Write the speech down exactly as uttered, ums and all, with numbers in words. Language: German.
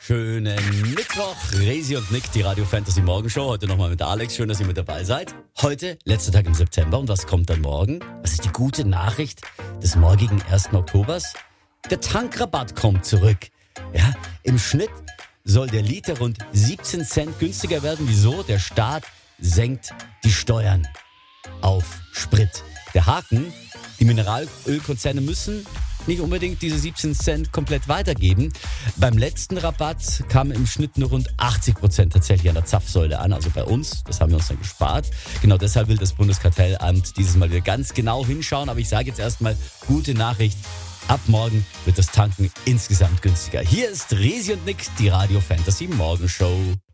Schönen Mittwoch, Resi und Nick, die Radio Fantasy Morgenshow. Heute nochmal mit Alex. Schön, dass ihr mit dabei seid. Heute, letzter Tag im September. Und was kommt dann morgen? Was ist die gute Nachricht des morgigen ersten Oktobers? Der Tankrabatt kommt zurück. Ja, im Schnitt soll der Liter rund siebzehn Cent günstiger werden. Wieso? Der Staat senkt die Steuern auf Sprit. Der Haken, die Mineralölkonzerne müssen nicht unbedingt diese siebzehn Cent komplett weitergeben. Beim letzten Rabatt kamen im Schnitt nur rund achtzig Prozent tatsächlich an der Zapfsäule an, also bei uns. Das haben wir uns dann gespart. Genau deshalb will das Bundeskartellamt dieses Mal wieder ganz genau hinschauen. Aber ich sage jetzt erstmal, gute Nachricht. Ab morgen wird das Tanken insgesamt günstiger. Hier ist Resi und Nick, die Radio Fantasy Morgenshow.